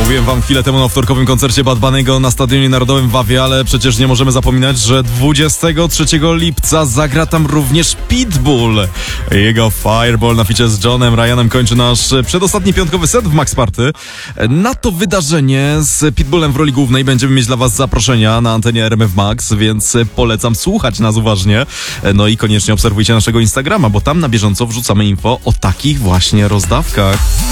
Mówiłem wam chwilę temu o wtorkowym koncercie Bad Bunny'ego na Stadionie Narodowym w Wawie, ale przecież nie możemy zapominać, że 23 lipca zagra tam również Pitbull. Jego Fireball na ficie z Johnem Ryanem kończy nasz przedostatni piątkowy set w Max Party. Na to wydarzenie z Pitbullem w roli głównej będziemy mieć dla was zaproszenia na antenie RMF Max, więc polecam słuchać nas uważnie. No i koniecznie obserwujcie naszego Instagrama, bo tam na bieżąco wrzucamy info o takich właśnie rozdawkach.